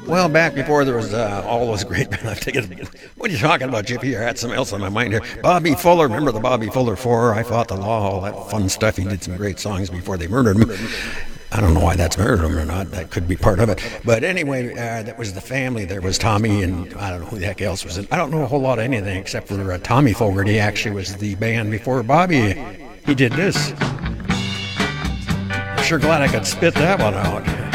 Well, back before there was all those great what are you talking about, Jiffy? I had something else on my mind here. Bobby Fuller, remember the Bobby Fuller Four? I Fought the Law, all that fun stuff. He did some great songs before they murdered him. I don't know why that's murdered him or not. That could be part of it. But anyway, that was the family. There was Tommy, and I don't know who the heck else was in. I don't know a whole lot of anything except for Tommy Fogerty actually was the band before Bobby. He did this. I'm sure glad I could spit that one out.